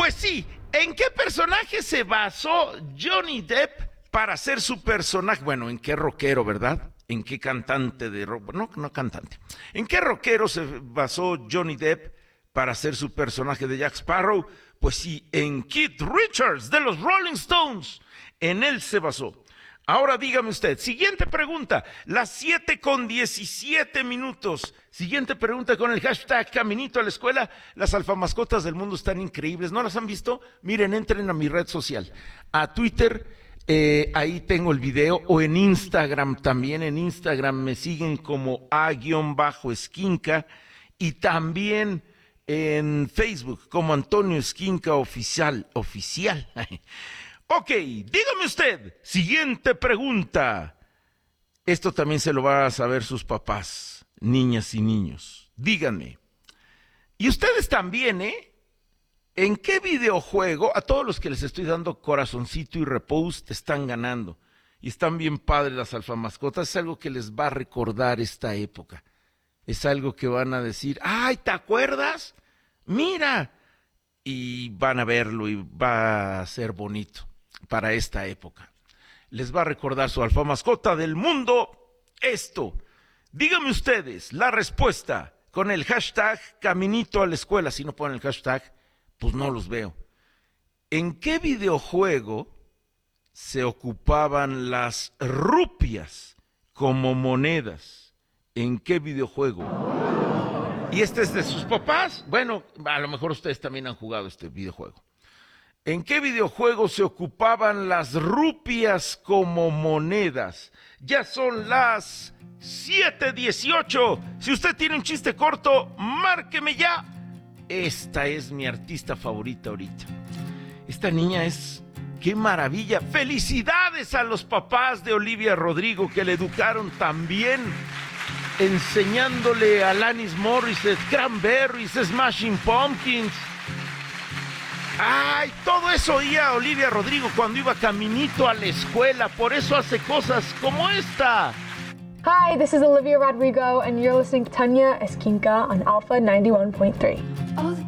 Pues sí, ¿en qué personaje se basó Johnny Depp para hacer su personaje? Bueno, ¿en qué rockero, verdad? ¿En qué cantante de rock? No cantante. ¿En qué rockero se basó Johnny Depp para hacer su personaje de Jack Sparrow? Pues sí, en Keith Richards de los Rolling Stones. En él se basó. Ahora dígame usted, siguiente pregunta, las 7:17. Siguiente pregunta con el hashtag Caminito a la Escuela. Las alfamascotas del mundo están increíbles, ¿no las han visto? Miren, entren a mi red social, a Twitter, ahí tengo el video, o en Instagram también. En Instagram me siguen como a_esquinca, y también en Facebook como Antonio Esquinca Oficial. Ok, dígame usted, siguiente pregunta. Esto también se lo va a saber sus papás, niñas y niños. Díganme. Y ustedes también, ¿en qué videojuego? A todos los que les estoy dando corazoncito y repost están ganando. Y están bien padres las alfamascotas. Es algo que les va a recordar esta época. Es algo que van a decir, ¡ay, ¿te acuerdas? Mira. Y van a verlo y va a ser bonito para esta época. Les va a recordar su alfamascota del mundo esto. Díganme ustedes la respuesta con el hashtag Caminito a la Escuela. Si no ponen el hashtag, pues no los veo. ¿En qué videojuego se ocupaban las rupias como monedas? ¿En qué videojuego? ¿Y este es de sus papás? Bueno, a lo mejor ustedes también han jugado este videojuego. ¿En qué videojuego se ocupaban las rupias como monedas? Ya son las 7:18. Si usted tiene un chiste corto, márqueme ya. Esta es mi artista favorita ahorita. Esta niña es... ¡Qué maravilla! ¡Felicidades a los papás de Olivia Rodrigo que le educaron tan bien! Enseñándole a Alanis Morissette, Cranberries, Smashing Pumpkins. ¡Ay! Todo eso oía Olivia Rodrigo cuando iba caminito a la escuela. Por eso hace cosas como esta. Hi, this is Olivia Rodrigo, and you're listening to Tanya Esquinca on Alpha 91.3.